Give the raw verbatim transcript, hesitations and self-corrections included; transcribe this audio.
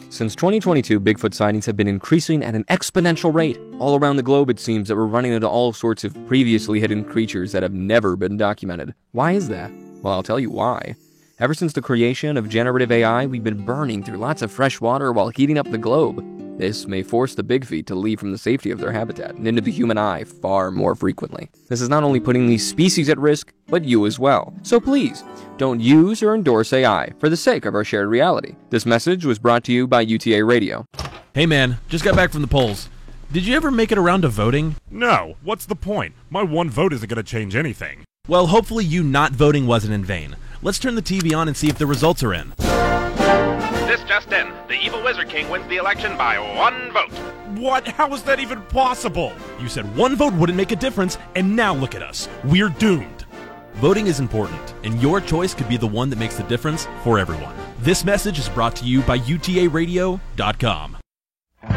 Since twenty twenty-two, Bigfoot sightings have been increasing at an exponential rate. All around the globe, it seems that we're running into all sorts of previously hidden creatures that have never been documented. Why is that? Well, I'll tell you why. Ever since the creation of generative A I, we've been burning through lots of fresh water while heating up the globe. This may force the big feet to leave from the safety of their habitat and into the human eye far more frequently. This is not only putting these species at risk, but you as well. So please, don't use or endorse A I for the sake of our shared reality. This message was brought to you by U T A Radio. Hey man, just got back from the polls. Did you ever make it around to voting? No, what's the point? My one vote isn't going to change anything. Well, hopefully you not voting wasn't in vain. Let's turn the T V on and see if the results are in. This just in. The evil Wizard King wins the election by one vote. What? How is that even possible? You said one vote wouldn't make a difference, and now look at us. We're doomed. Voting is important, and your choice could be the one that makes the difference for everyone. This message is brought to you by U T A radio dot com.